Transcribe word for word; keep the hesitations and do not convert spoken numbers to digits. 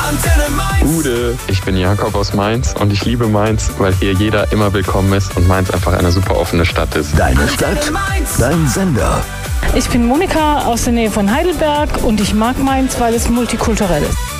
Antenne Mainz. Gute, ich bin Jakob aus Mainz und ich liebe Mainz, weil hier jeder immer willkommen ist und Mainz einfach eine super offene Stadt ist. Deine Stadt, dein Sender. Ich bin Monika aus der Nähe von Heidelberg und ich mag Mainz, weil es multikulturell ist.